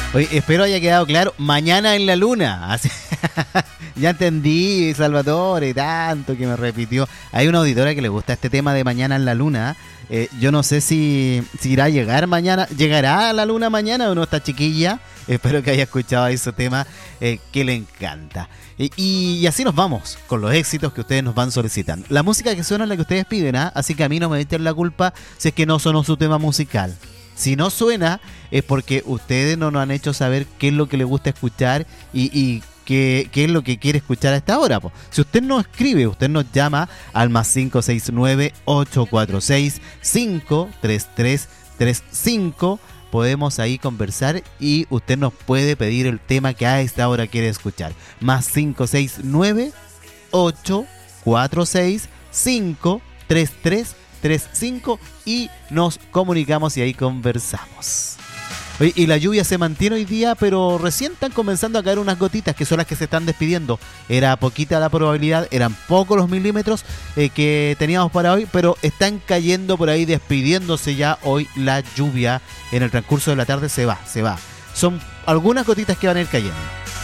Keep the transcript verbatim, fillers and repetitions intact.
Oye, espero haya quedado claro. Mañana en la luna. Así, ya entendí, Salvatore, tanto que me repitió. Hay una auditora que le gusta este tema de mañana en la luna. Eh, yo no sé si, si irá a llegar mañana. ¿Llegará a la luna mañana o no esta chiquilla? Espero que haya escuchado ese tema eh, que le encanta. Y, y así nos vamos con los éxitos que ustedes nos van solicitando. La música que suena es la que ustedes piden, ¿ah? Así que a mí no me echen la culpa si es que no sonó su tema musical. Si no suena es porque ustedes no nos han hecho saber qué es lo que les gusta escuchar y, y qué, qué es lo que quiere escuchar a esta hora. Po. Si usted nos escribe, usted nos llama al más cinco seis nueve, ocho cuatro seis, cinco tres tres tres cinco. Podemos ahí conversar y usted nos puede pedir el tema que a esta hora quiere escuchar. Más cinco seis nueve, ocho cuatro seis, cinco tres tres tres cinco y nos comunicamos y ahí conversamos. Oye, y la lluvia se mantiene hoy día, pero recién están comenzando a caer unas gotitas que son las que se están despidiendo. Era poquita la probabilidad, eran pocos los milímetros eh, que teníamos para hoy, pero están cayendo por ahí, despidiéndose ya hoy la lluvia. En el transcurso de la tarde se va, se va. Son algunas gotitas que van a ir cayendo.